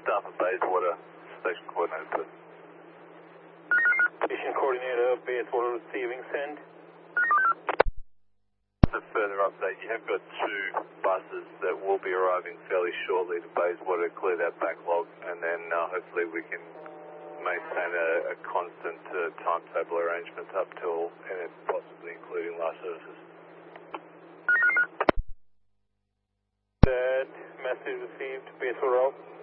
staff at Bayswater, station coordinator, please. Station coordinator, Bayswater receiving, send. A further update, you have got 2 buses that will be arriving fairly shortly to Bayswater to clear that backlog, and then hopefully we can maintain a constant timetable arrangements up till and possibly including last services. That message received, Bayswater out.